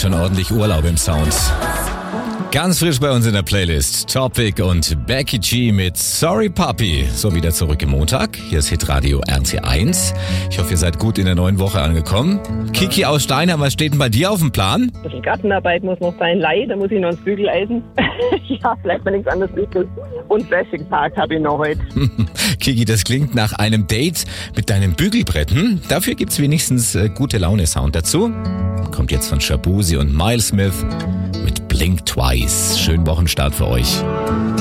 schon ordentlich Urlaub im Sound. Ganz frisch bei uns in der Playlist Topic und Becky G mit Sorry Puppy. So, wieder zurück im Montag. Hier ist Hitradio RT1. Ich hoffe, ihr seid gut in der neuen Woche angekommen. Kiki aus Steinheim, was steht denn bei dir auf dem Plan? Ein bisschen Gartenarbeit muss noch sein. Da muss ich noch ins Bügeleisen. Ja, bleibt mir nichts anderes übrig. Und Wäschetag habe ich noch heute. Kiki, das klingt nach einem Date mit deinem Bügelbrett. Dafür gibt's wenigstens gute Laune-Sound dazu. Kommt jetzt von Shabuzi und Miles Smith mit Blink Twice. Schönen Wochenstart für euch.